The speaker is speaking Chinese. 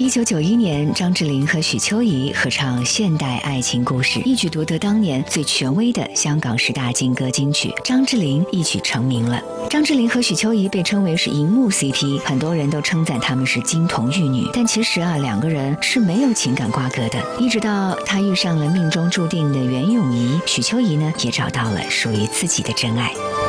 1991年，张智霖和许秋怡合唱现代爱情故事，一举夺得当年最权威的香港10大金歌金曲，张智霖一举成名了。张智霖和许秋怡被称为是荧幕 CP， 很多人都称赞他们是金童玉女，但其实两个人是没有情感瓜葛的。一直到他遇上了命中注定的袁咏仪，许秋怡呢也找到了属于自己的真爱。